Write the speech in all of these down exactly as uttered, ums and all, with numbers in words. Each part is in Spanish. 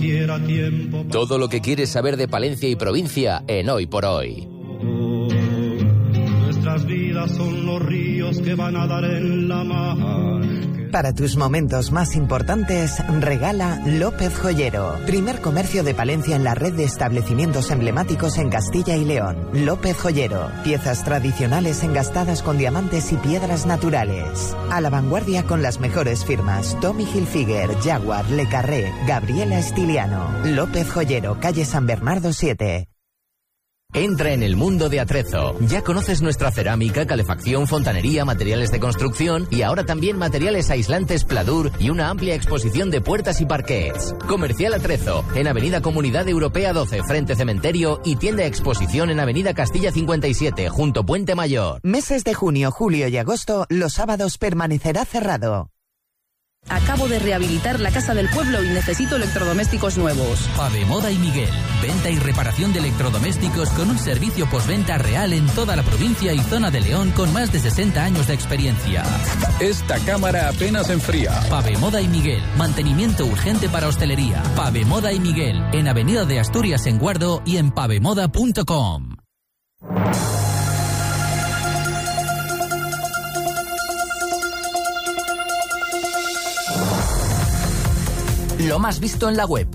diera tiempo. Todo lo que quieres saber de Palencia y provincia en Hoy por Hoy. Nuestras vidas son los ríos que van a dar en la mar. Para tus momentos más importantes, regala López Joyero. Primer comercio de Palencia en la red de establecimientos emblemáticos en Castilla y León. López Joyero. Piezas tradicionales engastadas con diamantes y piedras naturales. A la vanguardia con las mejores firmas: Tommy Hilfiger, Jaguar, Le Carré, Gabriela Estiliano. López Joyero, calle San Bernardo siete. Entra en el mundo de Atrezo. Ya conoces nuestra cerámica, calefacción, fontanería, materiales de construcción y ahora también materiales aislantes Pladur y una amplia exposición de puertas y parquets. Comercial Atrezo, en Avenida Comunidad Europea doce, frente Cementerio, y tienda exposición en Avenida Castilla cincuenta y siete, junto Puente Mayor. Meses de junio, julio y agosto, los sábados permanecerá cerrado. Acabo de rehabilitar la casa del pueblo y necesito electrodomésticos nuevos. Pavemoda y Miguel. Venta y reparación de electrodomésticos con un servicio postventa real en toda la provincia y zona de León con más de sesenta años de experiencia. Esta cámara apenas enfría. Pavemoda y Miguel. Mantenimiento urgente para hostelería. Pavemoda y Miguel. En Avenida de Asturias en Guardo y en pavemoda punto com. Lo más visto en la web.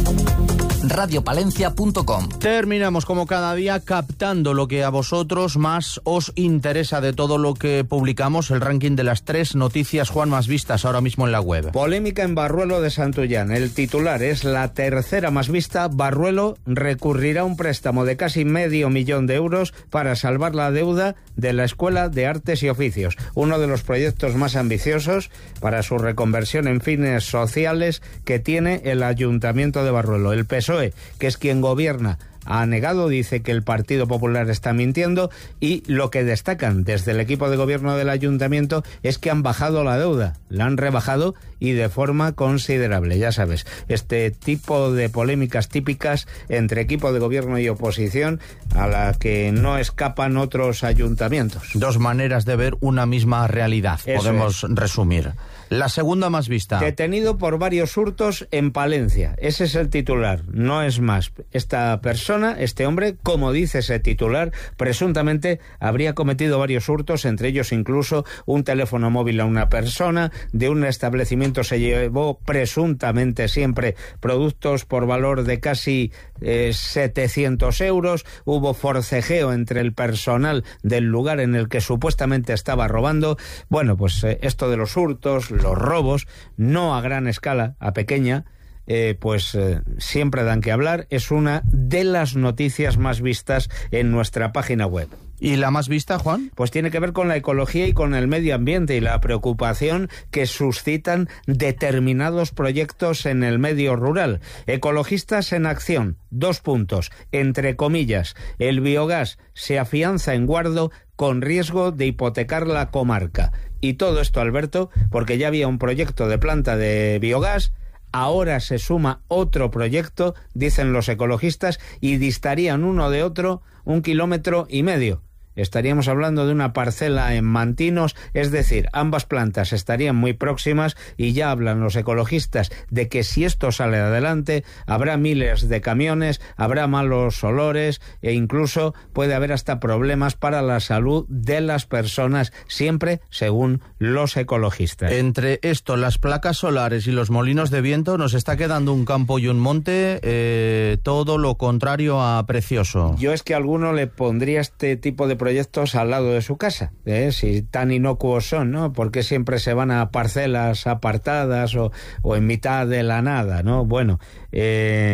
radio palencia punto com. Terminamos como cada día captando lo que a vosotros más os interesa de todo lo que publicamos, el ranking de las tres noticias, Juan, más vistas ahora mismo en la web. Polémica en Barruelo de Santullán. El titular es la tercera más vista. Barruelo recurrirá a un préstamo de casi medio millón de euros para salvar la deuda de la Escuela de Artes y Oficios, uno de los proyectos más ambiciosos para su reconversión en fines sociales que tiene el Ayuntamiento de Barruelo. El P S O E, que es quien gobierna, ha negado, dice que el Partido Popular está mintiendo, y lo que destacan desde el equipo de gobierno del ayuntamiento es que han bajado la deuda, la han rebajado y de forma considerable. Ya sabes, este tipo de polémicas típicas entre equipo de gobierno y oposición a la que no escapan otros ayuntamientos. Dos maneras de ver una misma realidad, eso podemos es. resumir. La segunda más vista. Detenido por varios hurtos en Palencia. Ese es el titular, no es más. Esta persona, este hombre, como dice ese titular, presuntamente habría cometido varios hurtos, entre ellos incluso un teléfono móvil a una persona. De un establecimiento se llevó presuntamente siempre productos por valor de casi eh, setecientos euros. Hubo forcejeo entre el personal del lugar en el que supuestamente estaba robando. Bueno, pues eh, esto de los hurtos, los robos, no a gran escala, a pequeña, eh, pues eh, siempre dan que hablar. Es una de las noticias más vistas en nuestra página web. ¿Y la más vista, Juan? Pues tiene que ver con la ecología y con el medio ambiente y la preocupación que suscitan determinados proyectos en el medio rural. Ecologistas en acción, dos puntos, entre comillas. El biogás se afianza en Guardo con riesgo de hipotecar la comarca. Y todo esto, Alberto, porque ya había un proyecto de planta de biogás. Ahora se suma otro proyecto, dicen los ecologistas, y distarían uno de otro un kilómetro y medio. Estaríamos hablando de una parcela en Mantinos, es decir, ambas plantas estarían muy próximas, y ya hablan los ecologistas de que si esto sale adelante habrá miles de camiones, habrá malos olores e incluso puede haber hasta problemas para la salud de las personas, siempre según los ecologistas. Entre esto, las placas solares y los molinos de viento, nos está quedando un campo y un monte eh, todo lo contrario a precioso. Yo es que a alguno le pondría este tipo de proyectos al lado de su casa, ¿eh? Si tan inocuos son, ¿no? Porque siempre se van a parcelas apartadas o, o en mitad de la nada, ¿no? Bueno, eh,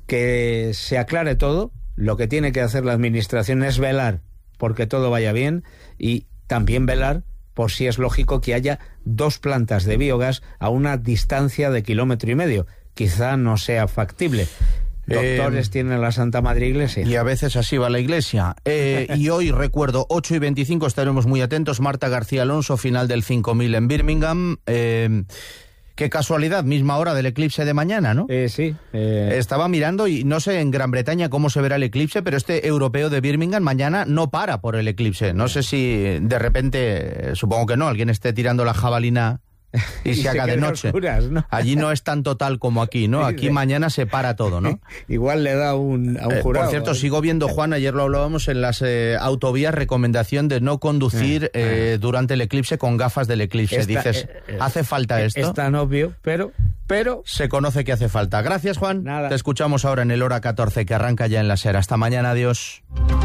que se aclare todo. Lo que tiene que hacer la administración es velar porque todo vaya bien, y también velar por si es lógico que haya dos plantas de biogás a una distancia de kilómetro y medio. Quizá no sea factible. Doctores eh, tiene la Santa Madre Iglesia. Y a veces así va la Iglesia. Eh, y hoy, recuerdo, ocho y veinticinco, estaremos muy atentos. Marta García Alonso, final del cinco mil en Birmingham. Eh, qué casualidad, misma hora del eclipse de mañana, ¿no? Eh, sí. Eh... Estaba mirando y no sé en Gran Bretaña cómo se verá el eclipse, pero este europeo de Birmingham mañana no para por el eclipse. No sé si de repente, supongo que no, alguien esté tirando la jabalina y, y se haga de noche. Oscuras, ¿no? Allí no es tan total como aquí, ¿no? Aquí mañana se para todo, ¿no? Igual le da un, a un eh, jurado. Por cierto, ¿eh? Sigo viendo, Juan, ayer lo hablábamos en las eh, autovías, recomendación de no conducir eh, eh, durante el eclipse con gafas del eclipse. Esta, Dices, eh, ¿hace falta esto? Es tan obvio, pero... pero se conoce que hace falta. Gracias, Juan. Nada. Te escuchamos ahora en el Hora catorce, que arranca ya en la SER. Hasta mañana, adiós.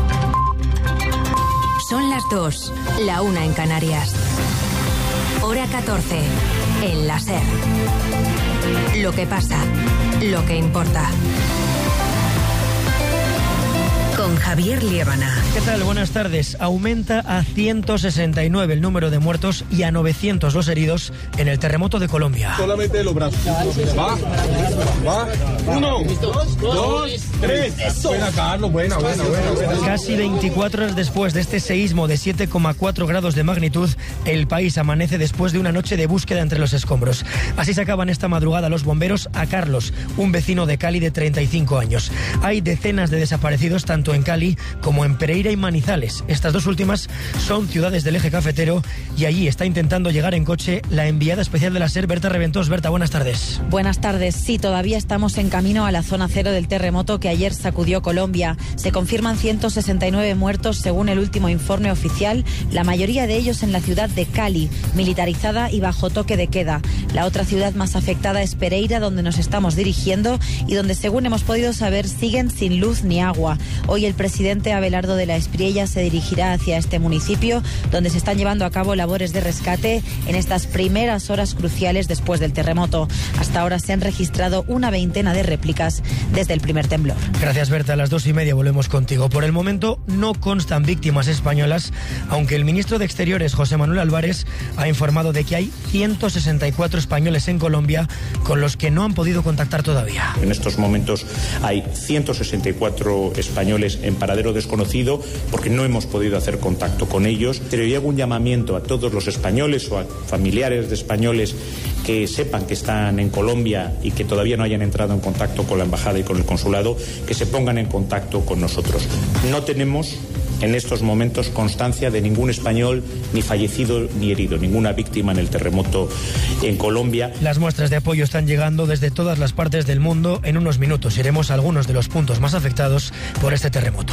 Son las dos, la una en Canarias. Hora catorce, en la SER. Lo que pasa, lo que importa. Con Javier Liébana. ¿Qué tal? Buenas tardes. Aumenta a ciento sesenta y nueve el número de muertos y a novecientos los heridos en el terremoto de Colombia. Solamente los brazos. Va, va. Uno, dos, dos tres. Buena, Carlos. Buena, buena, buena, buena. Casi veinticuatro horas después de este seísmo de siete coma cuatro grados de magnitud, el país amanece después de una noche de búsqueda entre los escombros. Así sacaban esta madrugada los bomberos a Carlos, un vecino de Cali de treinta y cinco años. Hay decenas de desaparecidos tanto en Cali como en Pereira y Manizales. Estas dos últimas son ciudades del eje cafetero y allí está intentando llegar en coche la enviada especial de la SER, Berta Reventós. Berta, buenas tardes. Buenas tardes. Sí, todavía estamos en camino a la zona cero del terremoto que ayer sacudió Colombia. Se confirman ciento sesenta y nueve muertos según el último informe oficial, la mayoría de ellos en la ciudad de Cali, militarizada y bajo toque de queda. La otra ciudad más afectada es Pereira, donde nos estamos dirigiendo y donde, según hemos podido saber, siguen sin luz ni agua. Hoy el presidente Abelardo de la Espriella se dirigirá hacia este municipio, donde se están llevando a cabo labores de rescate en estas primeras horas cruciales después del terremoto. Hasta ahora se han registrado una veintena de réplicas desde el primer temblor. Gracias, Berta. A las dos y media volvemos contigo. Por el momento no constan víctimas españolas, aunque el ministro de Exteriores, José Manuel Álvarez, ha informado de que hay ciento sesenta y cuatro españoles en Colombia con los que no han podido contactar todavía. En estos momentos hay ciento sesenta y cuatro españoles en paradero desconocido porque no hemos podido hacer contacto con ellos. Pero yo hago un llamamiento a todos los españoles o a familiares de españoles que sepan que están en Colombia y que todavía no hayan entrado en contacto con la embajada y con el consulado, que se pongan en contacto con nosotros. No tenemos en estos momentos constancia de ningún español ni fallecido ni herido, ninguna víctima en el terremoto en Colombia. Las muestras de apoyo están llegando desde todas las partes del mundo. En unos minutos iremos a algunos de los puntos más afectados por este terremoto.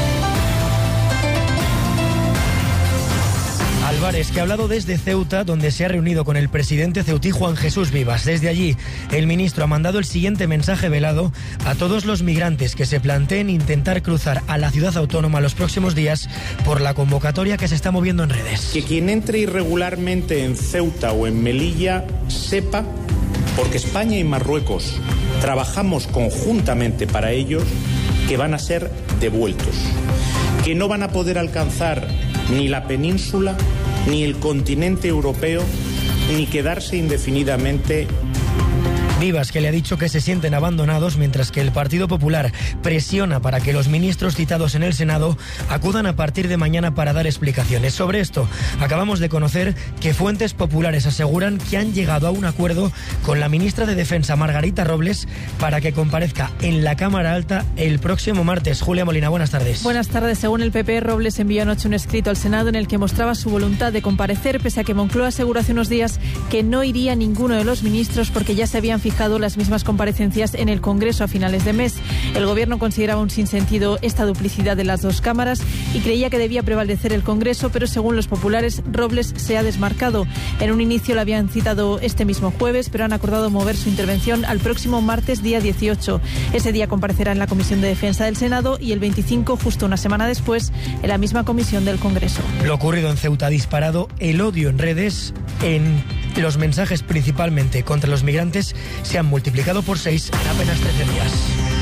Álvarez, que ha hablado desde Ceuta, donde se ha reunido con el presidente ceutí Juan Jesús Vivas. Desde allí, el ministro ha mandado el siguiente mensaje velado a todos los migrantes que se planteen intentar cruzar a la ciudad autónoma los próximos días por la convocatoria que se está moviendo en redes. Que quien entre irregularmente en Ceuta o en Melilla sepa, porque España y Marruecos trabajamos conjuntamente para ellos, que van a ser devueltos, que no van a poder alcanzar ni la península, ni el continente europeo, ni quedarse indefinidamente. Vivas, que le ha dicho que se sienten abandonados, mientras que el Partido Popular presiona para que los ministros citados en el Senado acudan a partir de mañana para dar explicaciones. Sobre esto, acabamos de conocer que fuentes populares aseguran que han llegado a un acuerdo con la ministra de Defensa, Margarita Robles, para que comparezca en la Cámara Alta el próximo martes. Julia Molina, buenas tardes. Buenas tardes. Según el P P, Robles envió anoche un escrito al Senado en el que mostraba su voluntad de comparecer, pese a que Moncloa aseguró hace unos días que no iría ninguno de los ministros porque ya se habían fijado las mismas comparecencias en el Congreso a finales de mes. El Gobierno consideraba un sinsentido esta duplicidad de las dos cámaras y creía que debía prevalecer el Congreso, pero según los populares, Robles se ha desmarcado. En un inicio la habían citado este mismo jueves, pero han acordado mover su intervención al próximo martes, día dieciocho. Ese día comparecerá en la Comisión de Defensa del Senado y el veinticinco, justo una semana después, en la misma comisión del Congreso. Lo ocurrido en Ceuta ha disparado el odio en redes. En los mensajes principalmente contra los migrantes se han multiplicado por seis en apenas trece días.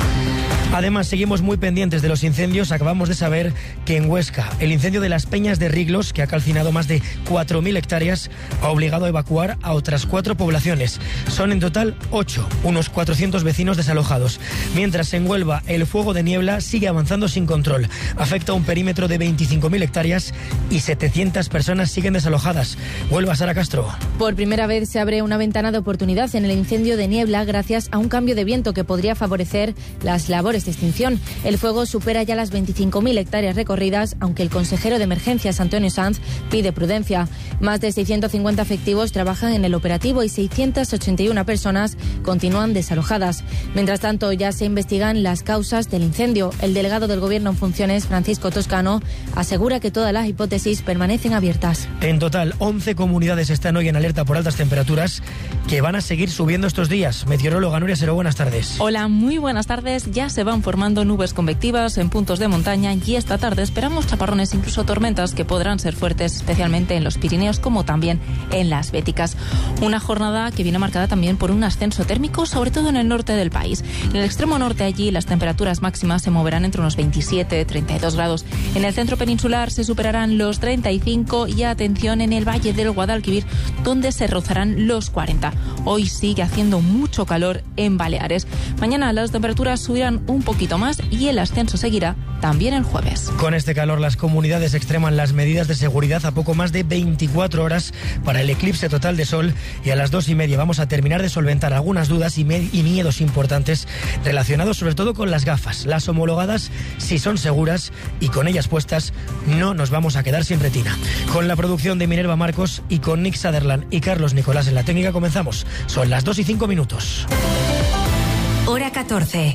Además, seguimos muy pendientes de los incendios. Acabamos de saber que en Huesca, el incendio de las Peñas de Riglos, que ha calcinado más de cuatro mil hectáreas, ha obligado a evacuar a otras cuatro poblaciones. Son en total ocho, unos cuatrocientos vecinos desalojados. Mientras en Huelva, el fuego de niebla sigue avanzando sin control. Afecta a un perímetro de veinticinco mil hectáreas y setecientas personas siguen desalojadas. Huelva, Sara Castro. Por primera vez se abre una ventana de oportunidad en el incendio de niebla gracias a un cambio de viento que podría favorecer las labores materales de extinción. El fuego supera ya las veinticinco mil hectáreas recorridas, aunque el consejero de emergencias, Antonio Sanz, pide prudencia. Más de seiscientos cincuenta efectivos trabajan en el operativo y seiscientas ochenta y una personas continúan desalojadas. Mientras tanto, ya se investigan las causas del incendio. El delegado del Gobierno en funciones, Francisco Toscano, asegura que todas las hipótesis permanecen abiertas. En total, once comunidades están hoy en alerta por altas temperaturas que van a seguir subiendo estos días. Meteoróloga Nuria Seró, buenas tardes. Hola, muy buenas tardes. Ya se van formando nubes convectivas en puntos de montaña y esta tarde esperamos chaparrones, incluso tormentas, que podrán ser fuertes, especialmente en los Pirineos como también en las Béticas. Una jornada que viene marcada también por un ascenso térmico, sobre todo en el norte del país. En el extremo norte, allí las temperaturas máximas se moverán entre unos veintisiete y treinta y dos grados. En el centro peninsular se superarán los treinta y cinco y atención en el valle del Guadalquivir, donde se rozarán los cuarenta. Hoy sigue haciendo mucho calor en Baleares. Mañana las temperaturas subirán un poquito más y el ascenso seguirá también el jueves. Con este calor, las comunidades extreman las medidas de seguridad a poco más de veinticuatro horas para el eclipse total de sol, y a las dos y media vamos a terminar de solventar algunas dudas y, y miedos importantes relacionados sobre todo con las gafas. Las homologadas, si son seguras y con ellas puestas, no nos vamos a quedar sin retina. Con la producción de Minerva Marcos y con Nick Sutherland y Carlos Nicolás en la técnica comenzamos. Son las dos y cinco minutos. Hora catorce.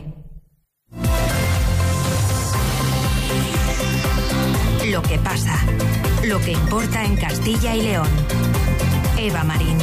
Lo que pasa, lo que importa en Castilla y León. Eva Marín.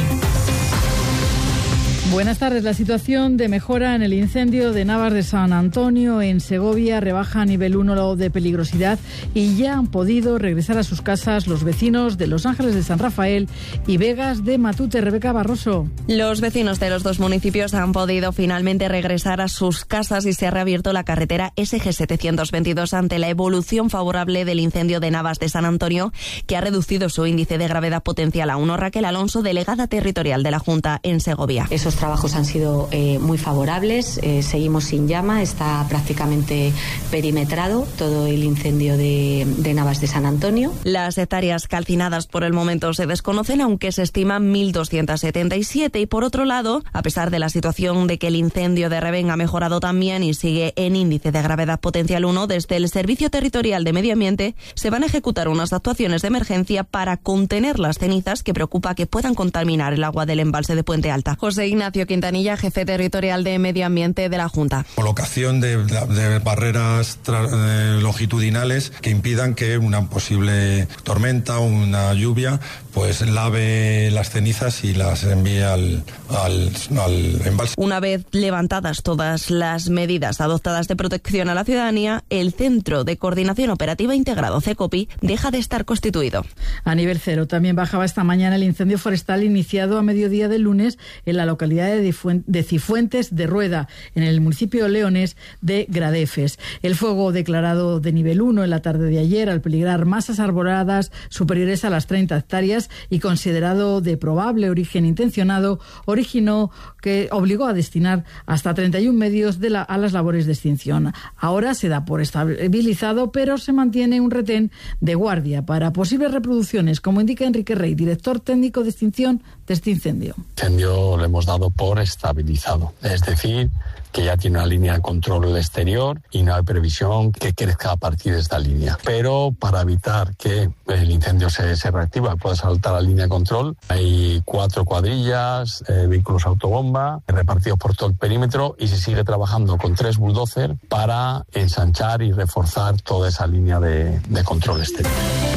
Buenas tardes. La situación de mejora en el incendio de Navas de San Antonio en Segovia rebaja a nivel uno de peligrosidad y ya han podido regresar a sus casas los vecinos de Los Ángeles de San Rafael y Vegas de Matute. Rebeca Barroso. Los vecinos de los dos municipios han podido finalmente regresar a sus casas y se ha reabierto la carretera S G setecientos veintidós ante la evolución favorable del incendio de Navas de San Antonio, que ha reducido su índice de gravedad potencial a uno. Raquel Alonso, delegada territorial de la Junta en Segovia. Esos trabajos han sido eh, muy favorables, eh, seguimos sin llama, está prácticamente perimetrado todo el incendio de, de Navas de San Antonio. Las hectáreas calcinadas por el momento se desconocen, aunque se estiman mil doscientas setenta y siete, y por otro lado, a pesar de la situación de que el incendio de Rebén ha mejorado también y sigue en índice de gravedad potencial uno, desde el Servicio Territorial de Medio Ambiente se van a ejecutar unas actuaciones de emergencia para contener las cenizas que preocupa que puedan contaminar el agua del embalse de Puente Alta. José Ignacio Quintanilla, jefe territorial de Medio Ambiente de la Junta. Colocación de, de barreras tra, de longitudinales que impidan que una posible tormenta o una lluvia pues lave las cenizas y las envíe al, al, al embalse. Una vez levantadas todas las medidas adoptadas de protección a la ciudadanía, el Centro de Coordinación Operativa Integrado, CECOPI, deja de estar constituido. A nivel cero también bajaba esta mañana el incendio forestal iniciado a mediodía del lunes en la localidad de Cifuentes de Rueda, en el municipio leonés de Gradefes. El fuego declarado de nivel uno en la tarde de ayer, al peligrar masas arboladas superiores a las treinta hectáreas y considerado de probable origen intencionado, originó que obligó a destinar hasta treinta y uno medios de la, a las labores de extinción. Ahora se da por estabilizado, pero se mantiene un retén de guardia para posibles reproducciones, como indica Enrique Rey, director técnico de extinción de este incendio. Incendio lo hemos dado por estabilizado, es decir, que ya tiene una línea de control exterior y no hay previsión que crezca a partir de esta línea. Pero para evitar que el incendio se, se reactiva y pueda saltar la línea de control, hay cuatro cuadrillas, eh, vehículos autobomba repartidos por todo el perímetro, y se sigue trabajando con tres bulldozers para ensanchar y reforzar toda esa línea de, de control exterior.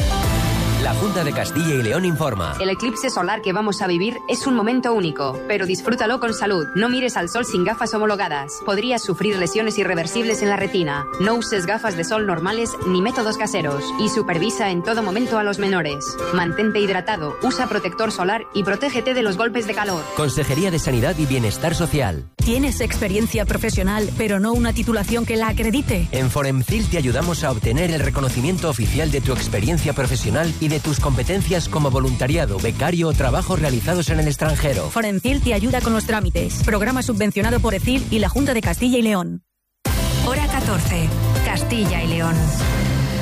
La Junta de Castilla y León informa. El eclipse solar que vamos a vivir es un momento único, pero disfrútalo con salud. No mires al sol sin gafas homologadas. Podrías sufrir lesiones irreversibles en la retina. No uses gafas de sol normales ni métodos caseros. Y supervisa en todo momento a los menores. Mantente hidratado, usa protector solar y protégete de los golpes de calor. Consejería de Sanidad y Bienestar Social. ¿Tienes experiencia profesional, pero no una titulación que la acredite? En Foremcil te ayudamos a obtener el reconocimiento oficial de tu experiencia profesional y de tus competencias como voluntariado, becario o trabajos realizados en el extranjero. Forencil te ayuda con los trámites. Programa subvencionado por ECIL y la Junta de Castilla y León. Hora catorce. Castilla y León.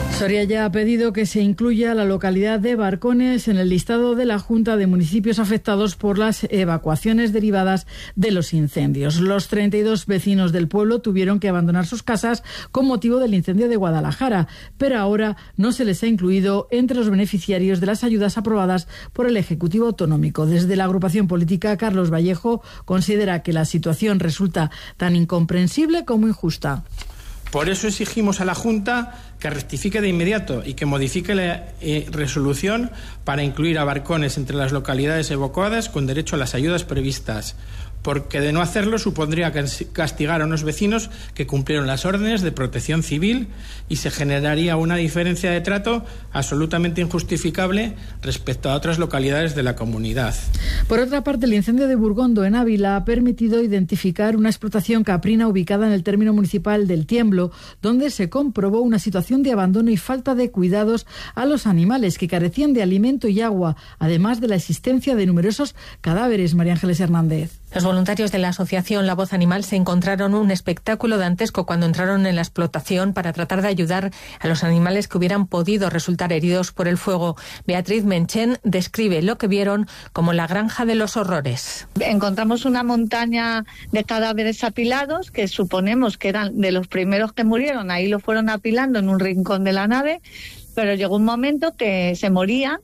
Soria ya ha pedido que se incluya la localidad de Barcones en el listado de la Junta de Municipios afectados por las evacuaciones derivadas de los incendios. Los treinta y dos vecinos del pueblo tuvieron que abandonar sus casas con motivo del incendio de Guadalajara, pero ahora no se les ha incluido entre los beneficiarios de las ayudas aprobadas por el Ejecutivo Autonómico. Desde la agrupación política, Carlos Vallejo considera que la situación resulta tan incomprensible como injusta. Por eso exigimos a la Junta que rectifique de inmediato y que modifique la eh, resolución para incluir a Barcones entre las localidades evacuadas con derecho a las ayudas previstas, porque de no hacerlo supondría castigar a unos vecinos que cumplieron las órdenes de protección civil y se generaría una diferencia de trato absolutamente injustificable respecto a otras localidades de la comunidad. Por otra parte, el incendio de Burgondo en Ávila ha permitido identificar una explotación caprina ubicada en el término municipal del Tiemblo, donde se comprobó una situación de abandono y falta de cuidados a los animales que carecían de alimento y agua, además de la existencia de numerosos cadáveres. María Ángeles Hernández. Los voluntarios de la asociación La Voz Animal se encontraron un espectáculo dantesco cuando entraron en la explotación para tratar de ayudar a los animales que hubieran podido resultar heridos por el fuego. Beatriz Menchen describe lo que vieron como la granja de los horrores. Encontramos una montaña de cadáveres apilados que suponemos que eran de los primeros que murieron. Ahí lo fueron apilando en un rincón de la nave, pero llegó un momento que se moría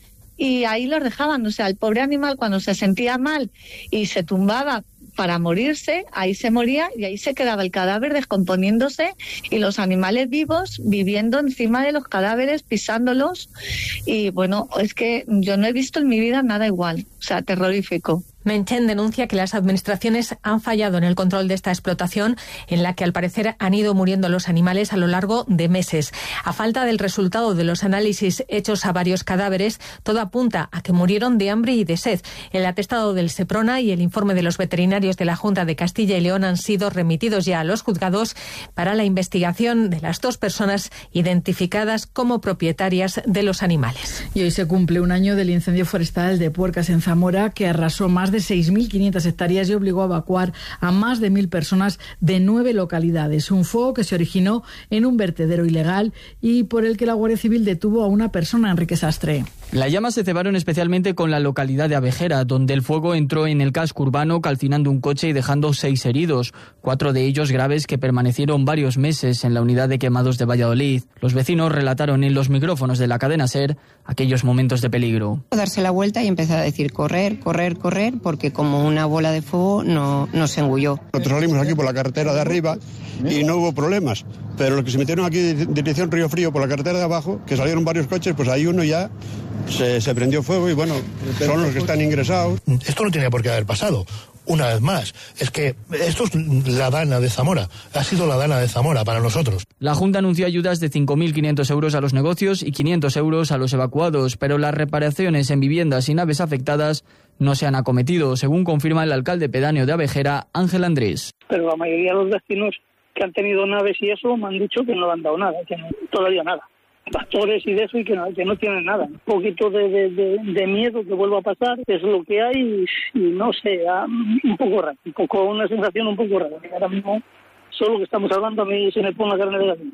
y ahí los dejaban. O sea, el pobre animal cuando se sentía mal y se tumbaba para morirse, ahí se moría y ahí se quedaba el cadáver descomponiéndose y los animales vivos viviendo encima de los cadáveres, pisándolos. Y bueno, es que yo no he visto en mi vida nada igual. O sea, terrorífico. Menchen denuncia que las administraciones han fallado en el control de esta explotación, en la que al parecer han ido muriendo los animales a lo largo de meses. A falta del resultado de los análisis hechos a varios cadáveres, todo apunta a que murieron de hambre y de sed. El atestado del Seprona y el informe de los veterinarios de la Junta de Castilla y León han sido remitidos ya a los juzgados para la investigación de las dos personas identificadas como propietarias de los animales. Y hoy se cumple un año del incendio forestal de Puercas en Zamora, que arrasó más de de seis mil quinientas hectáreas y obligó a evacuar a más de mil personas de nueve localidades. Un fuego que se originó en un vertedero ilegal y por el que la Guardia Civil detuvo a una persona, Enrique Sastre. Las llamas se cebaron especialmente con la localidad de Abejera, donde el fuego entró en el casco urbano calcinando un coche y dejando seis heridos, cuatro de ellos graves que permanecieron varios meses en la unidad de quemados de Valladolid. Los vecinos relataron en los micrófonos de la cadena SER aquellos momentos de peligro. Darse la vuelta y empezar a decir correr, correr, correr, porque como una bola de fuego no, nos engulló. Nosotros salimos aquí por la carretera de arriba y no hubo problemas, pero los que se metieron aquí de dirección Río Frío por la carretera de abajo, que salieron varios coches, pues ahí uno ya se, se prendió fuego y bueno, son los que están ingresados. Esto no tenía por qué haber pasado. Una vez más, es que esto es la Dana de Zamora, ha sido la Dana de Zamora para nosotros. La Junta anunció ayudas de cinco mil quinientos euros a los negocios y quinientos euros a los evacuados, pero las reparaciones en viviendas y naves afectadas no se han acometido, según confirma el alcalde pedáneo de Abejera, Ángel Andrés. Pero la mayoría de los vecinos que han tenido naves y eso me han dicho que no le han dado nada, que no, todavía nada. Pastores y de eso y que no, que no tienen nada. Un poquito de, de, de, de miedo que vuelva a pasar, es lo que hay y, y no sé, un poco raro, un poco, una sensación un poco rara. Ahora mismo, solo que estamos hablando, a mí se me pone la carne de gallina.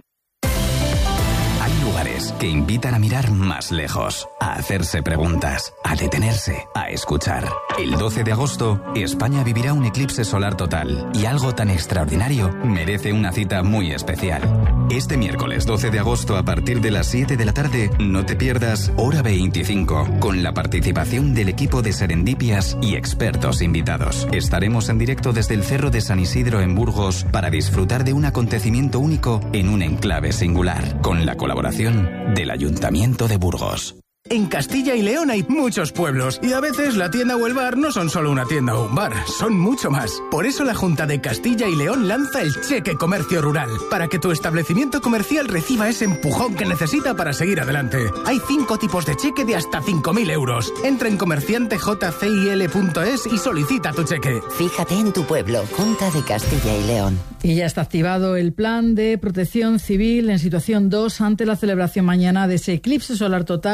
Hay lugares que invitan a mirar más lejos, a hacerse preguntas, a detenerse, a escuchar. El doce de agosto, España vivirá un eclipse solar total y algo tan extraordinario merece una cita muy especial. Este miércoles doce de agosto a partir de las siete de la tarde, no te pierdas Hora veinticinco, con la participación del equipo de Serendipias y expertos invitados. Estaremos en directo desde el Cerro de San Isidro en Burgos para disfrutar de un acontecimiento único en un enclave singular, con la colaboración del Ayuntamiento de Burgos. En Castilla y León hay muchos pueblos y a veces la tienda o el bar no son solo una tienda o un bar, son mucho más. Por eso la Junta de Castilla y León lanza el Cheque Comercio Rural, para que tu establecimiento comercial reciba ese empujón que necesita para seguir adelante. Hay cinco tipos de cheque de hasta cinco mil euros. Entra en comerciante j c i l punto es y solicita tu cheque. Fíjate en tu pueblo, Junta de Castilla y León. Y ya está activado el plan de protección civil en situación dos ante la celebración mañana de ese eclipse solar total.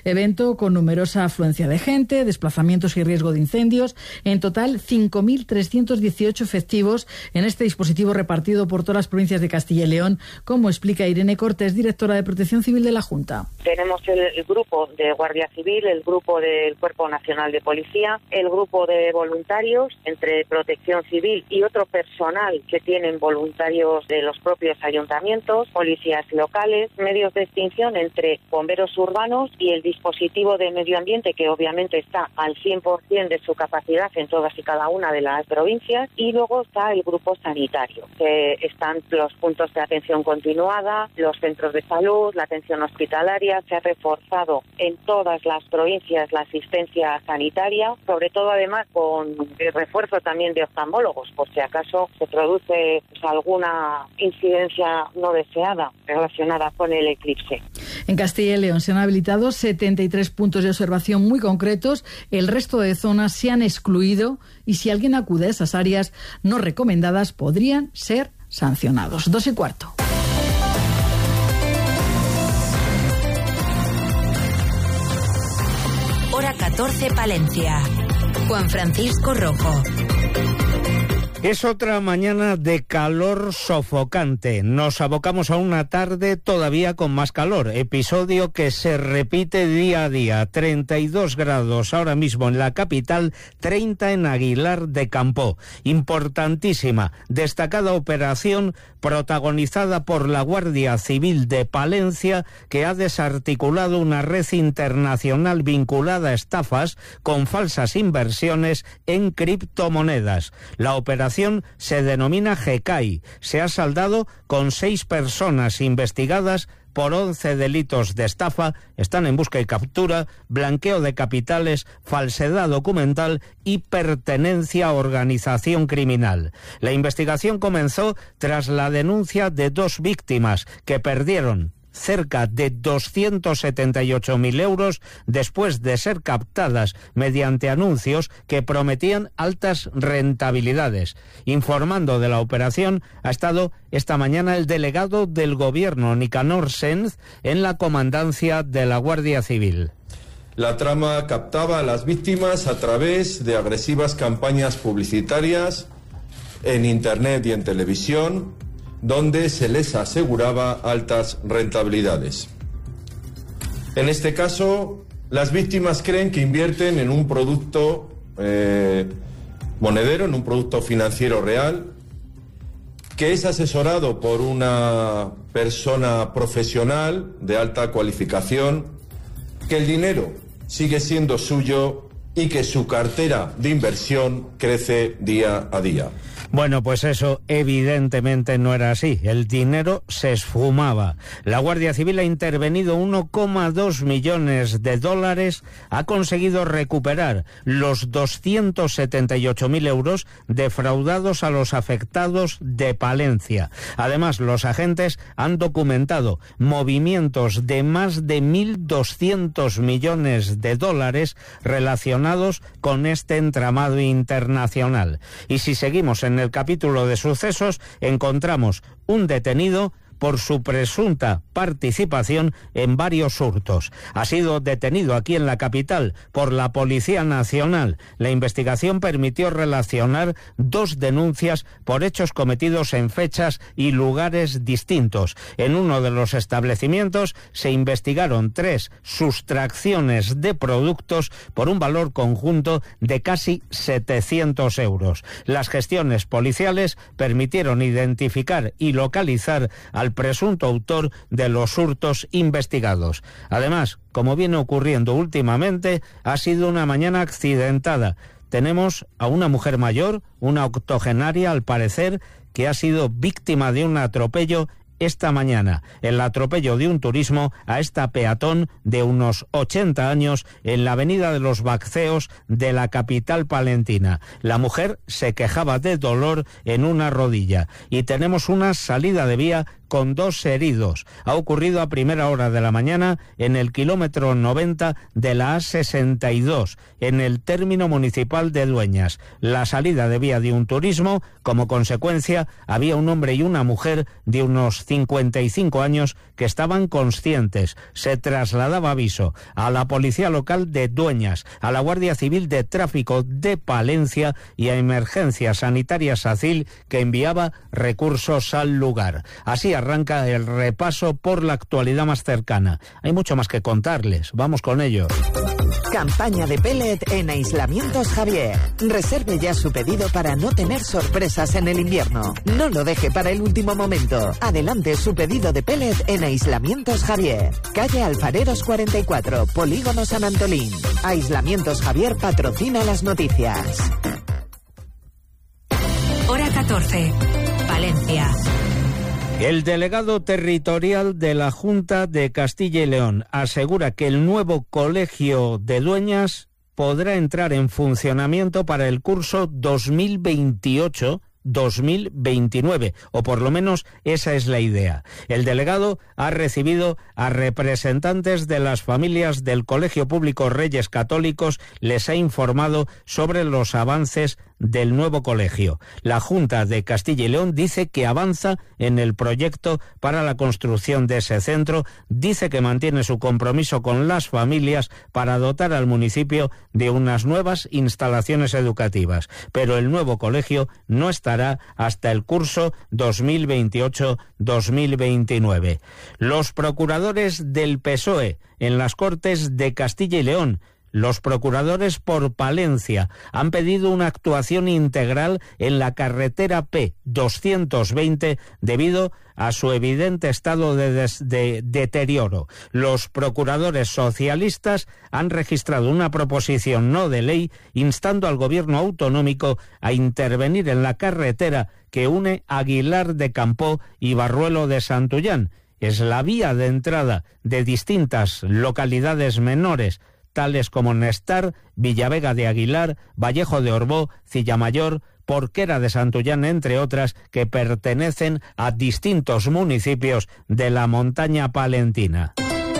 Evento con numerosa afluencia de gente, desplazamientos y riesgo de incendios. En total, cinco mil trescientos dieciocho efectivos en este dispositivo repartido por todas las provincias de Castilla y León, como explica Irene Cortés, directora de Protección Civil de la Junta. Tenemos el, el grupo de Guardia Civil, el grupo del Cuerpo Nacional de Policía, el grupo de voluntarios entre Protección Civil y otro personal que tienen voluntarios de los propios ayuntamientos, policías locales, medios de extinción entre bomberos urbanos y el dispositivo de medio ambiente, que obviamente está al cien por ciento de su capacidad en todas y cada una de las provincias, y luego está el grupo sanitario, que están los puntos de atención continuada, los centros de salud, la atención hospitalaria. Se ha reforzado en todas las provincias la asistencia sanitaria, sobre todo además con el refuerzo también de oftalmólogos, por si acaso se produce pues, alguna incidencia no deseada relacionada con el eclipse. En Castilla y León se han habilitado setenta y tres puntos de observación muy concretos, el resto de zonas se han excluido y si alguien acude a esas áreas no recomendadas podrían ser sancionados. Dos y cuarto. Hora catorce, Palencia. Juan Francisco Rojo. Es otra mañana de calor sofocante. Nos abocamos a una tarde todavía con más calor, episodio que se repite día a día. treinta y dos grados ahora mismo en la capital, treinta en Aguilar de Campoo. Importantísima, destacada operación protagonizada por la Guardia Civil de Palencia, que ha desarticulado una red internacional vinculada a estafas con falsas inversiones en criptomonedas. La operación se denomina GECAI. Se ha saldado con seis personas investigadas por once delitos de estafa, están en busca y captura, blanqueo de capitales, falsedad documental y pertenencia a organización criminal. La investigación comenzó tras la denuncia de dos víctimas que perdieron cerca de doscientos setenta y ocho mil euros después de ser captadas mediante anuncios que prometían altas rentabilidades. Informando de la operación ha estado esta mañana el delegado del Gobierno, Nicanor Senz, en la comandancia de la Guardia Civil. La trama captaba a las víctimas a través de agresivas campañas publicitarias en Internet y en televisión, donde se les aseguraba altas rentabilidades. En este caso, las víctimas creen que invierten en un producto eh, monedero, en un producto financiero real, que es asesorado por una persona profesional de alta cualificación, que el dinero sigue siendo suyo y que su cartera de inversión crece día a día. Bueno, pues eso evidentemente no era así. El dinero se esfumaba. La Guardia Civil ha intervenido uno coma dos millones de dólares, ha conseguido recuperar los doscientos setenta y ocho mil euros defraudados a los afectados de Palencia. Además, los agentes han documentado movimientos de más de mil doscientos millones de dólares relacionados con este entramado internacional. Y si seguimos en el capítulo de sucesos, encontramos un detenido por su presunta participación en varios hurtos. Ha sido detenido aquí en la capital por la Policía Nacional. La investigación permitió relacionar dos denuncias por hechos cometidos en fechas y lugares distintos. En uno de los establecimientos se investigaron tres sustracciones de productos por un valor conjunto de casi setecientos euros. Las gestiones policiales permitieron identificar y localizar al presunto autor de los hurtos investigados. Además, como viene ocurriendo últimamente, ha sido una mañana accidentada. Tenemos a una mujer mayor, una octogenaria al parecer, que ha sido víctima de un atropello esta mañana, el atropello de un turismo a esta peatón de unos ochenta años en la avenida de los Bacceos de la capital palentina. La mujer se quejaba de dolor en una rodilla y tenemos una salida de vía con dos heridos. Ha ocurrido a primera hora de la mañana en el kilómetro noventa de la A sesenta y dos, en el término municipal de Dueñas. La salida debía de un turismo. Como consecuencia, había un hombre y una mujer de unos cincuenta y cinco años que estaban conscientes. Se trasladaba aviso a la Policía Local de Dueñas, a la Guardia Civil de Tráfico de Palencia y a Emergencia Sanitaria SACIL, que enviaba recursos al lugar. Así arranca el repaso por la actualidad más cercana. Hay mucho más que contarles. Vamos con ello. Campaña de pellet en Aislamientos Javier. Reserve ya su pedido para no tener sorpresas en el invierno. No lo deje para el último momento. Adelante su pedido de pellet en Aislamientos Javier. Calle Alfareros cuarenta y cuatro, Polígono San Antolín. Aislamientos Javier patrocina las noticias. Hora catorce. Palencia. El delegado territorial de la Junta de Castilla y León asegura que el nuevo colegio de Dueñas podrá entrar en funcionamiento para el curso dos mil veintiocho dos mil veintinueve, o por lo menos esa es la idea. El delegado ha recibido a representantes de las familias del Colegio Público Reyes Católicos, les ha informado sobre los avances del nuevo colegio. La Junta de Castilla y León dice que avanza en el proyecto para la construcción de ese centro, dice que mantiene su compromiso con las familias para dotar al municipio de unas nuevas instalaciones educativas, pero el nuevo colegio no estará hasta el curso dos mil veintiocho dos mil veintinueve. Los procuradores del P S O E en las Cortes de Castilla y León, los procuradores por Palencia, han pedido una actuación integral en la carretera P doscientos veinte debido a su evidente estado de, des, de deterioro. Los procuradores socialistas han registrado una proposición no de ley instando al gobierno autonómico a intervenir en la carretera que une Aguilar de Campoo y Barruelo de Santullán. Es la vía de entrada de distintas localidades menores, tales como Nestar, Villavega de Aguilar, Vallejo de Orbó, Cillamayor, Porquera de Santullán, entre otras, que pertenecen a distintos municipios de la montaña palentina.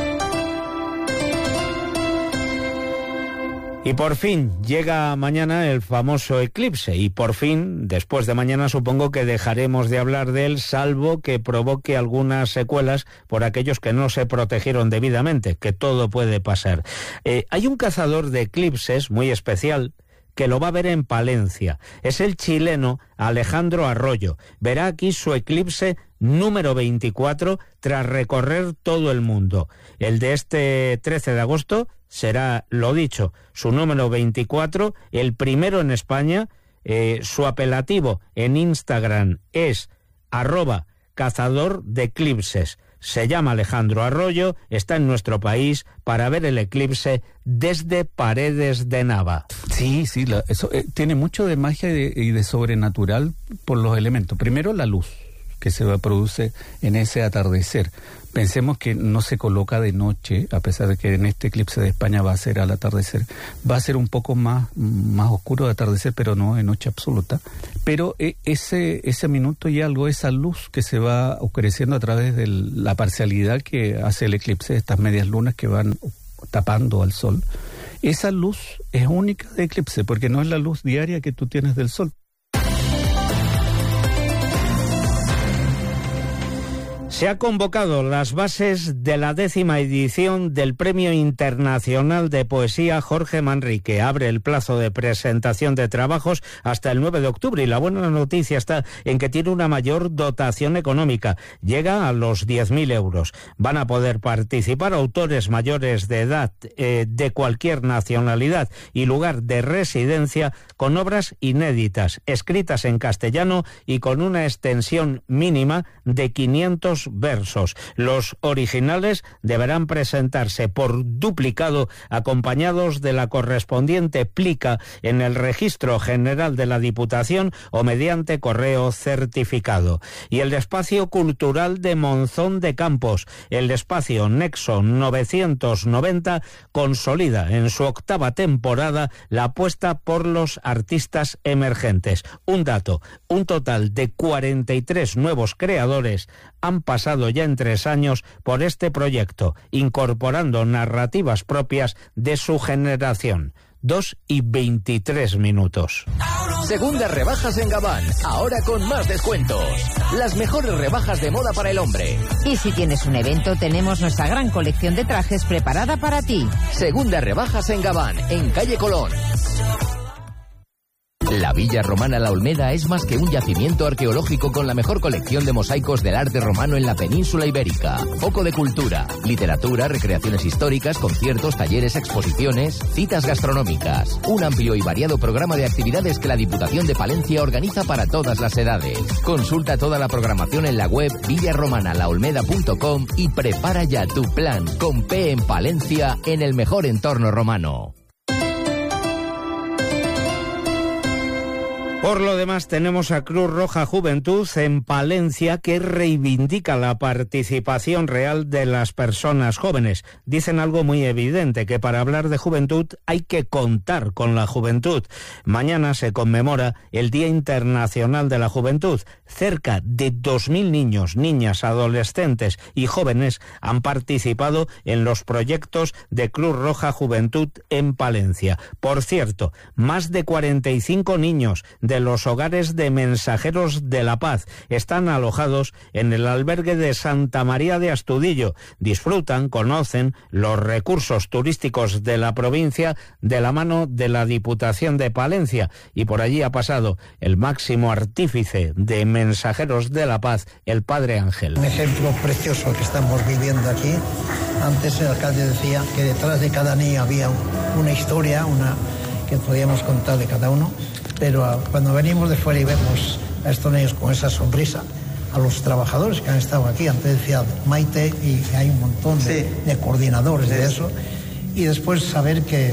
Y por fin llega mañana el famoso eclipse, y por fin, después de mañana, supongo que dejaremos de hablar de él, salvo que provoque algunas secuelas por aquellos que no se protegieron debidamente, que todo puede pasar. Eh, hay un cazador de eclipses muy especial que lo va a ver en Palencia. Es el chileno Alejandro Arroyo. Verá aquí su eclipse número veinticuatro tras recorrer todo el mundo. El de este trece de agosto será, lo dicho, su número veinticuatro, el primero en España. Eh, su apelativo en Instagram es arroba cazador de eclipses. Se llama Alejandro Arroyo, está en nuestro país para ver el eclipse desde Paredes de Nava. Sí, sí, la, eso eh, tiene mucho de magia y de, y de sobrenatural por los elementos. Primero, la luz que se produce en ese atardecer. Pensemos que no se coloca de noche, a pesar de que en este eclipse de España va a ser al atardecer. Va a ser un poco más, más oscuro de atardecer, pero no de noche absoluta. Pero ese, ese minuto y algo, esa luz que se va oscureciendo a través de la parcialidad que hace el eclipse, estas medias lunas que van tapando al sol, esa luz es única de eclipse, porque no es la luz diaria que tú tienes del sol. Se ha convocado las bases de la décima edición del Premio Internacional de Poesía Jorge Manrique. Abre el plazo de presentación de trabajos hasta el nueve de octubre y la buena noticia está en que tiene una mayor dotación económica. Llega a los diez mil euros. Van a poder participar autores mayores de edad eh, de cualquier nacionalidad y lugar de residencia con obras inéditas, escritas en castellano y con una extensión mínima de quinientos versos. Los originales deberán presentarse por duplicado, acompañados de la correspondiente plica en el Registro General de la Diputación o mediante correo certificado. Y el Espacio Cultural de Monzón de Campos, el espacio Nexo novecientos noventa, consolida en su octava temporada la apuesta por los artistas emergentes. Un dato, un total de cuarenta y tres nuevos creadores han pasado pasado ya en tres años por este proyecto, incorporando narrativas propias de su generación. Dos y veintitrés minutos. Segundas rebajas en Gabán, ahora con más descuentos. Las mejores rebajas de moda para el hombre. Y si tienes un evento, tenemos nuestra gran colección de trajes preparada para ti. Segundas rebajas en Gabán, en calle Colón. La Villa Romana La Olmeda es más que un yacimiento arqueológico con la mejor colección de mosaicos del arte romano en la península ibérica. Foco de cultura, literatura, recreaciones históricas, conciertos, talleres, exposiciones, citas gastronómicas. Un amplio y variado programa de actividades que la Diputación de Palencia organiza para todas las edades. Consulta toda la programación en la web villa romana la olmeda punto com y prepara ya tu plan con P en Palencia en el mejor entorno romano. Por lo demás, tenemos a Cruz Roja Juventud en Palencia, que reivindica la participación real de las personas jóvenes. Dicen algo muy evidente, que para hablar de juventud hay que contar con la juventud. Mañana se conmemora el Día Internacional de la Juventud. Cerca de dos mil niños, niñas, adolescentes y jóvenes han participado en los proyectos de Cruz Roja Juventud en Palencia. Por cierto, más de cuarenta y cinco niños de los hogares de mensajeros de la paz están alojados en el albergue de Santa María de Astudillo. Disfrutan, conocen los recursos turísticos de la provincia de la mano de la Diputación de Palencia, y por allí ha pasado el máximo artífice de mensajeros de la paz, el Padre Ángel. Un ejemplo precioso que estamos viviendo aquí. Antes el alcalde decía que detrás de cada niño había una historia, una que podíamos contar de cada uno. Pero cuando venimos de fuera y vemos a estos niños con esa sonrisa, a los trabajadores que han estado aquí, antes decía Maite, y hay un montón de, sí. de coordinadores sí. de eso, y después saber que,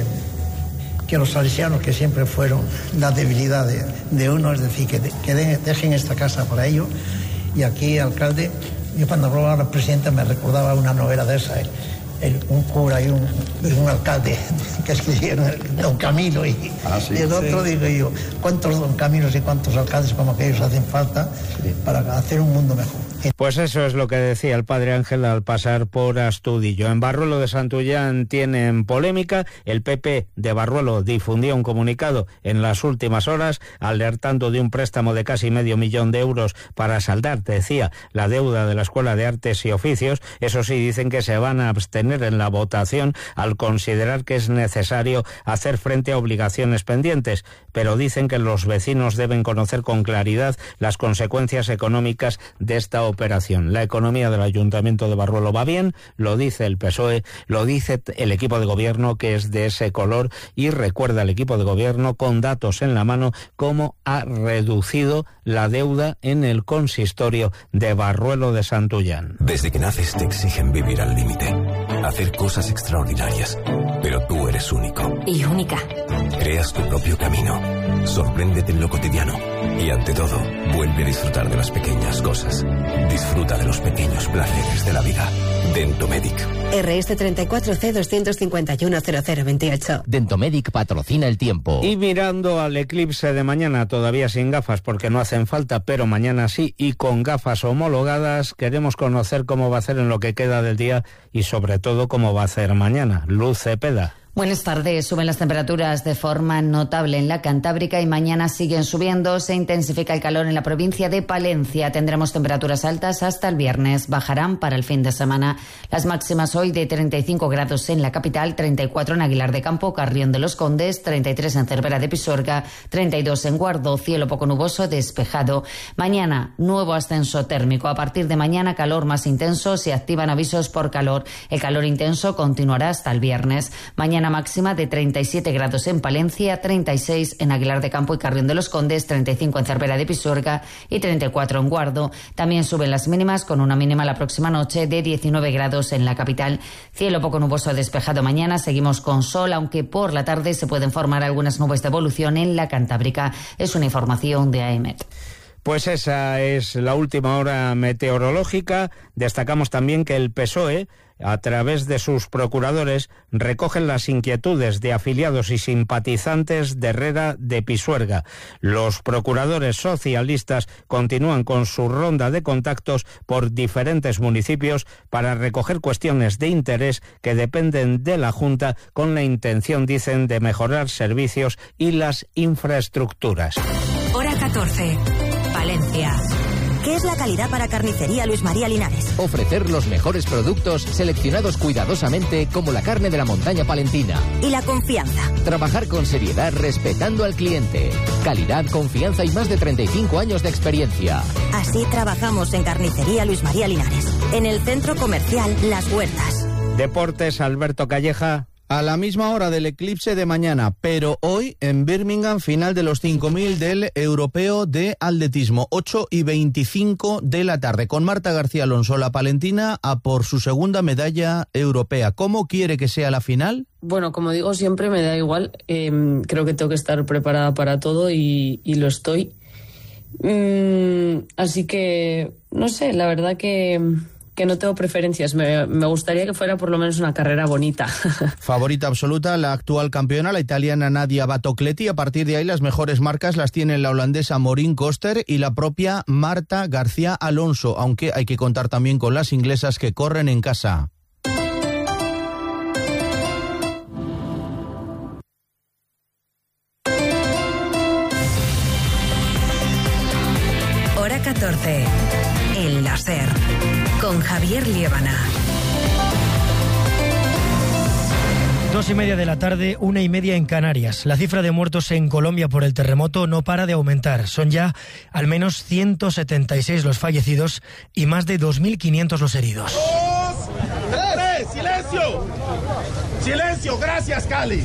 que los salesianos, que siempre fueron la debilidad de, de uno, es decir, que, que de, dejen esta casa para ello. Y aquí, alcalde, yo cuando hablaba a la presidenta me recordaba una novela de esa, el, el, un cura y un, y un alcalde que escribieron Don Camilo y, ah, sí, y el otro, sí. digo yo, ¿cuántos Don Camilos y cuántos alcaldes como aquellos hacen falta sí. para hacer un mundo mejor? Pues eso es lo que decía el Padre Ángel al pasar por Astudillo. En Barruelo de Santullán tienen polémica. El P P de Barruelo difundió un comunicado en las últimas horas alertando de un préstamo de casi medio millón de euros para saldar, decía, la deuda de la Escuela de Artes y Oficios. Eso sí, dicen que se van a abstener en la votación al considerar que es necesario hacer frente a obligaciones pendientes, pero dicen que los vecinos deben conocer con claridad las consecuencias económicas de esta operación. La economía del Ayuntamiento de Barruelo va bien, lo dice el P S O E, lo dice el equipo de gobierno, que es de ese color, y recuerda el equipo de gobierno con datos en la mano cómo ha reducido la deuda en el consistorio de Barruelo de Santullán. Desde que naces te exigen vivir al límite, hacer cosas extraordinarias, pero tú eres único. Y única. Creas tu propio camino, sorpréndete en lo cotidiano y, ante todo, vuelve a disfrutar de las pequeñas cosas. Disfruta de los pequeños placeres de la vida. Dentomedic. R S treinta y cuatro C doscientos cincuenta y uno cero cero veintiocho. Dentomedic patrocina el tiempo. Y mirando al eclipse de mañana, todavía sin gafas porque no hacen falta, pero mañana sí, y con gafas homologadas, queremos conocer cómo va a ser en lo que queda del día y sobre todo cómo va a ser mañana. Luz Cepeda. Buenas tardes. Suben las temperaturas de forma notable en la Cantábrica y mañana siguen subiendo. Se intensifica el calor en la provincia de Palencia. Tendremos temperaturas altas hasta el viernes. Bajarán para el fin de semana. Las máximas hoy de treinta y cinco grados en la capital, treinta y cuatro en Aguilar de Campo, Carrión de los Condes, treinta y tres en Cervera de Pisuerga, treinta y dos en Guardo, cielo poco nuboso, despejado. Mañana, nuevo ascenso térmico. A partir de mañana, calor más intenso. Se activan avisos por calor. El calor intenso continuará hasta el viernes. Mañana máxima de treinta y siete grados en Palencia, treinta y seis en Aguilar de Campo y Carrión de los Condes, treinta y cinco en Cervera de Pisuerga y treinta y cuatro en Guardo. También suben las mínimas con una mínima la próxima noche de diecinueve grados en la capital. Cielo poco nuboso despejado mañana, seguimos con sol, aunque por la tarde se pueden formar algunas nubes de evolución en la Cantábrica. Es una información de AEMET. Pues esa es la última hora meteorológica. Destacamos también que el P S O E, a través de sus procuradores, recogen las inquietudes de afiliados y simpatizantes de Herrera de Pisuerga. Los procuradores socialistas continúan con su ronda de contactos por diferentes municipios para recoger cuestiones de interés que dependen de la Junta, con la intención, dicen, de mejorar servicios y las infraestructuras. Hora catorce. Palencia. ¿Qué es la calidad para Carnicería Luis María Linares? Ofrecer los mejores productos seleccionados cuidadosamente, como la carne de la montaña palentina. ¿Y la confianza? Trabajar con seriedad respetando al cliente. Calidad, confianza y más de treinta y cinco años de experiencia. Así trabajamos en Carnicería Luis María Linares, en el Centro Comercial Las Huertas. Deportes, Alberto Calleja. A la misma hora del eclipse de mañana, pero hoy en Birmingham, final de los cinco mil del Europeo de Atletismo, ocho y veinticinco de la tarde, con Marta García Alonso, la palentina, a por su segunda medalla europea. ¿Cómo quiere que sea la final? Bueno, como digo, siempre me da igual. Eh, creo que tengo que estar preparada para todo y, y lo estoy. Mm, así que, no sé, la verdad que... que no tengo preferencias. Me, me gustaría que fuera por lo menos una carrera bonita. Favorita absoluta, la actual campeona, la italiana Nadia Battocletti. A partir de ahí las mejores marcas las tienen la holandesa Maureen Koster y la propia Marta García Alonso, aunque hay que contar también con las inglesas que corren en casa. Hora catorce. El láser. Con Javier Liébana. Dos y media de la tarde, una y media en Canarias. La cifra de muertos en Colombia por el terremoto no para de aumentar. Son ya al menos ciento setenta y seis los fallecidos y más de dos mil quinientos los heridos. Dos, tres, silencio. Silencio, gracias, Cali.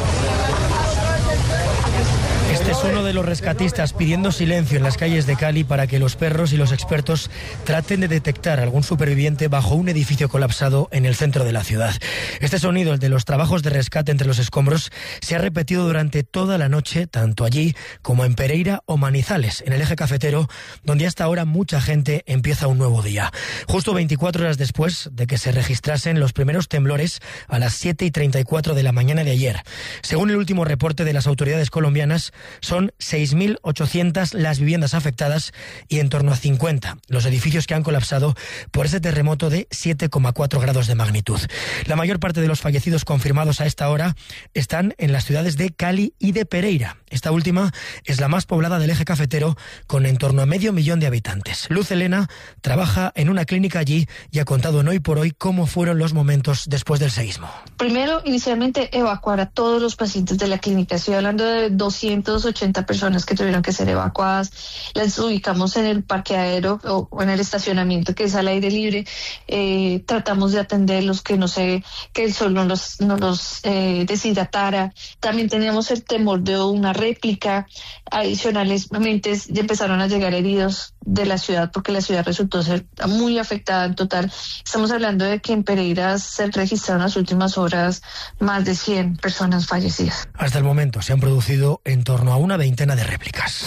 Este es uno de los rescatistas pidiendo silencio en las calles de Cali para que los perros y los expertos traten de detectar algún superviviente bajo un edificio colapsado en el centro de la ciudad. Este sonido, el de los trabajos de rescate entre los escombros, se ha repetido durante toda la noche, tanto allí como en Pereira o Manizales, en el eje cafetero, donde hasta ahora mucha gente empieza un nuevo día. Justo veinticuatro horas después de que se registrasen los primeros temblores a las siete y treinta y cuatro de la mañana de ayer. Según el último reporte de las autoridades colombianas, son seis mil ochocientas las viviendas afectadas y en torno a cincuenta los edificios que han colapsado por ese terremoto de siete coma cuatro grados de magnitud. La mayor parte de los fallecidos confirmados a esta hora están en las ciudades de Cali y de Pereira. Esta última es la más poblada del eje cafetero, con en torno a medio millón de habitantes. Luz Elena trabaja en una clínica allí y ha contado en Hoy por Hoy cómo fueron los momentos después del seísmo. Primero, inicialmente, evacuar a todos los pacientes de la clínica. Estoy hablando de doscientas ochenta personas que tuvieron que ser evacuadas. Las ubicamos en el parqueadero o en el estacionamiento, que es al aire libre. Eh, tratamos de atenderlos, que no se, que el sol no los, no los eh, deshidratara. También teníamos el temor de una réplica. Adicionalmente, ya empezaron a llegar heridos de la ciudad, porque la ciudad resultó ser muy afectada en total. Estamos hablando de que en Pereira se registraron en las últimas horas más de cien personas fallecidas. Hasta el momento se han producido en torno a una veintena de réplicas.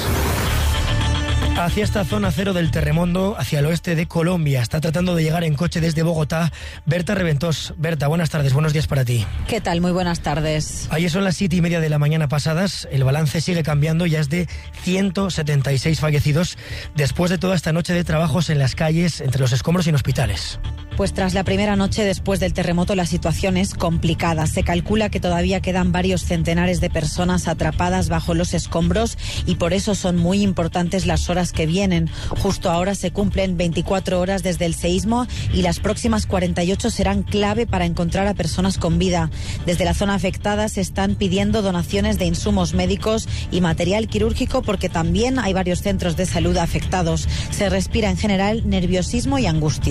Hacia esta zona cero del terremoto, hacia el oeste de Colombia. Está tratando de llegar en coche desde Bogotá Berta Reventós. Berta, buenas tardes, buenos días para ti. ¿Qué tal? Muy buenas tardes. Ayer son las siete y media de la mañana pasadas. El balance sigue cambiando, ya es de ciento setenta y seis fallecidos después de toda esta noche de trabajos en las calles, entre los escombros y en hospitales. Pues tras la primera noche después del terremoto, la situación es complicada. Se calcula que todavía quedan varios centenares de personas atrapadas bajo los escombros y por eso son muy importantes las horas que vienen. Justo ahora se cumplen veinticuatro horas desde el seísmo y las próximas cuarenta y ocho serán clave para encontrar a personas con vida. Desde la zona afectada se están pidiendo donaciones de insumos médicos y material quirúrgico, porque también hay varios centros de salud afectados. Se respira en general nerviosismo y angustia.